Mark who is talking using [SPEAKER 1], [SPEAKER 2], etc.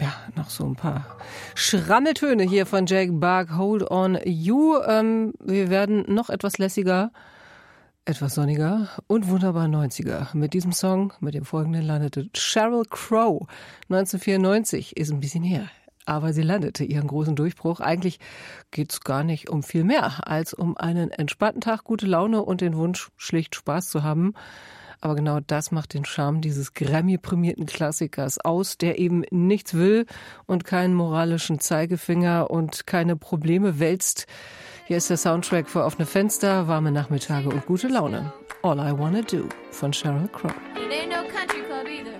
[SPEAKER 1] Ja, noch so ein paar Schrammeltöne hier von Jake Bugg, Hold on You. Wir werden noch etwas lässiger, etwas sonniger und wunderbar 90er. Mit diesem Song, mit dem folgenden landete Sheryl Crow 1994, ist ein bisschen her. Aber sie landete ihren großen Durchbruch. Eigentlich geht's gar nicht um viel mehr als um einen entspannten Tag, gute Laune und den Wunsch, schlicht Spaß zu haben. Aber genau das macht den Charme dieses Grammy-prämierten Klassikers aus, der eben nichts will und keinen moralischen Zeigefinger und keine Probleme wälzt. Hier ist der Soundtrack für offene Fenster, warme Nachmittage und gute Laune. All I Wanna Do von Sheryl Crow.
[SPEAKER 2] It ain't no country club either.